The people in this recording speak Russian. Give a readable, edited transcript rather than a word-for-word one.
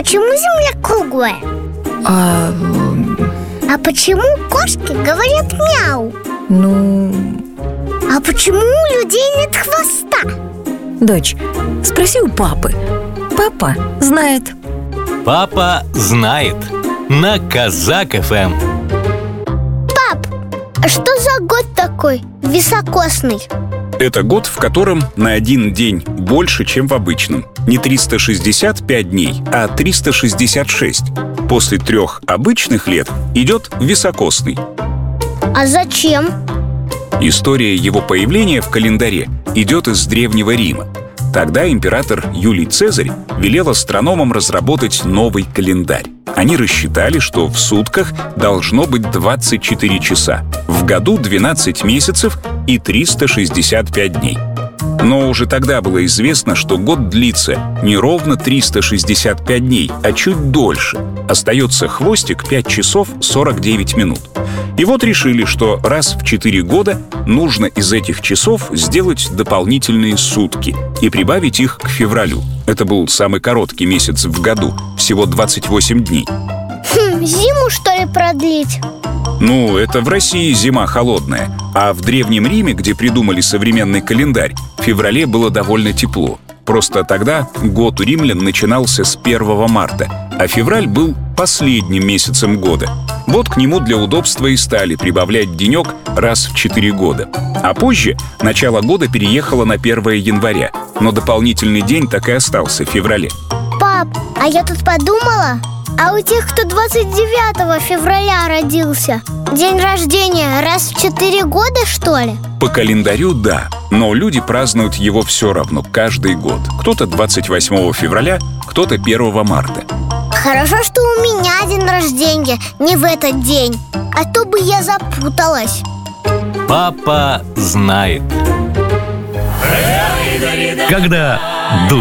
почему Земля круглая? А почему кошки говорят мяу? А почему у людей нет хвоста? Дочь, спроси у папы. Папа знает. Папа знает. На Казак ФМ. Пап, а что за год такой високосный? Это год, в котором на один день больше, чем в обычном. Не 365 дней, а 366. После 3 обычных лет идет високосный. А зачем? История его появления в календаре идет из Древнего Рима. Тогда император Юлий Цезарь велел астрономам разработать новый календарь. Они рассчитали, что в сутках должно быть 24 часа, в году 12 месяцев и 365 дней. Но уже тогда было известно, что год длится не ровно 365 дней, а чуть дольше. Остается хвостик 5 часов 49 минут. И вот решили, что раз в 4 года нужно из этих часов сделать дополнительные сутки и прибавить их к февралю. Это был самый короткий месяц в году, всего 28 дней. Зиму, что ли, продлить? Это в России зима холодная. А в Древнем Риме, где придумали современный календарь, в феврале было довольно тепло. Просто тогда год у римлян начинался с 1 марта, а февраль был последним месяцем года. Вот к нему для удобства и стали прибавлять денек раз в 4 года. А позже начало года переехало на 1 января, но дополнительный день так и остался в феврале. Пап, а я тут подумала, а у тех, кто 29 февраля родился, день рождения раз в 4 года, что ли? По календарю, да, но люди празднуют его все равно каждый год. Кто-то 28 февраля, кто-то 1 марта. Хорошо, что у меня день рождения не в этот день, а то бы я запуталась. Папа знает. Когда